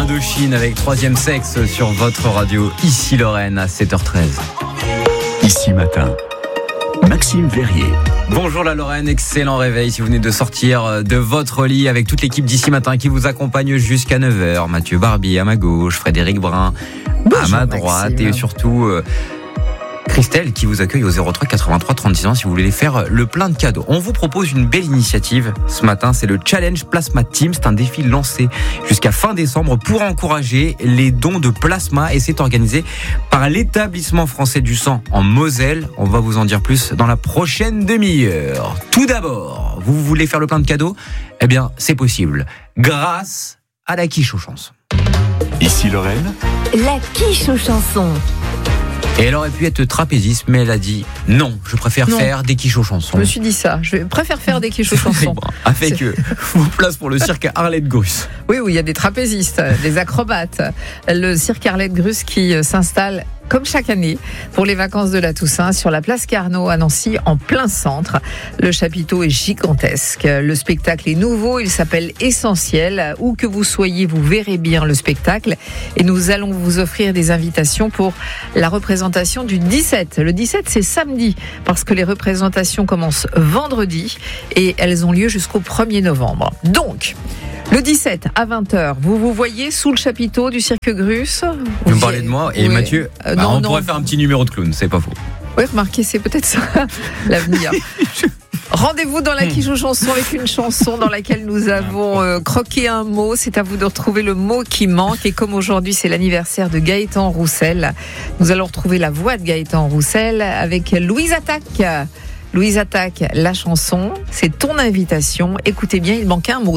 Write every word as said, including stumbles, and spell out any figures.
Indochine avec Troisième Sexe sur votre radio. Ici Lorraine à sept heures treize. Ici Matin, Maxime Verrier. Bonjour la Lorraine, excellent réveil si vous venez de sortir de votre lit avec toute l'équipe d'Ici Matin qui vous accompagne jusqu'à neuf heures. Mathieu Barbier à ma gauche, Frédéric Brun Bonjour, à ma droite Maxime. Et surtout euh, Christelle qui vous accueille au zéro trois quatre-vingt-trois trente-six ans si vous voulez faire le plein de cadeaux. On vous propose une belle initiative ce matin, c'est le Challenge Plasma Team. C'est un défi lancé jusqu'à fin décembre pour encourager les dons de plasma et c'est organisé par l'établissement français du sang en Moselle. On va vous en dire plus dans la prochaine demi-heure. Tout d'abord, vous voulez faire le plein de cadeaux ? Eh bien, c'est possible grâce à la quiche aux chansons. Ici Lorraine, la quiche aux chansons. Et elle aurait pu être trapéziste, mais elle a dit non, je préfère non. faire des quiches aux chansons. Je me suis dit ça, je préfère faire des quiches aux chansons. Avec euh, vos places pour le cirque Arlette Gruss. Oui, oui, il y a des trapézistes, des acrobates. Le cirque Arlette Gruss qui s'installe comme chaque année, pour les vacances de la Toussaint, sur la place Carnot à Nancy, en plein centre. Le chapiteau est gigantesque. Le spectacle est nouveau, il s'appelle Essentiel. Où que vous soyez, vous verrez bien le spectacle. Et nous allons vous offrir des invitations pour la représentation du dix-sept. Le dix-sept, c'est samedi, parce que les représentations commencent vendredi et elles ont lieu jusqu'au premier novembre. Donc, le dix-sept à vingt heures, vous vous voyez sous le chapiteau du cirque Gruss. Vous me parlez de moi et oui. Mathieu, euh, bah, non, on non, pourrait faire un petit numéro de clown, c'est pas faux. Oui, remarquez, c'est peut-être ça l'avenir. Rendez-vous dans la quiche aux chansons avec une chanson dans laquelle nous avons euh, croqué un mot. C'est à vous de retrouver le mot qui manque. Et comme aujourd'hui c'est l'anniversaire de Gaëtan Roussel, nous allons retrouver la voix de Gaëtan Roussel avec Louise Attaque. Louise Attaque, la chanson, c'est ton invitation. Écoutez bien, il manque un mot.